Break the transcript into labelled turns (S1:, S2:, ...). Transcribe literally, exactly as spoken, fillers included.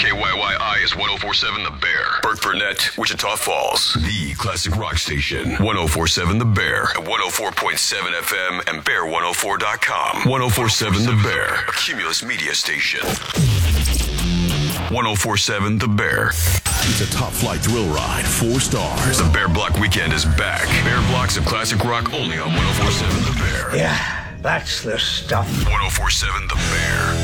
S1: K Y Y I is one oh four point seven The Bear. Burt Burnett, Wichita Falls. The classic rock station. one oh four point seven The Bear. At one oh four point seven F M and bear one oh four dot com. one oh four point seven The Bear. A Cumulus media station. one oh four point seven The Bear.
S2: It's a top flight thrill ride. Four stars.
S1: The Bear Block Weekend is back. Bear Blocks of classic rock only on one oh four point seven The Bear.
S3: Yeah, that's the stuff.
S1: one oh four point seven The Bear.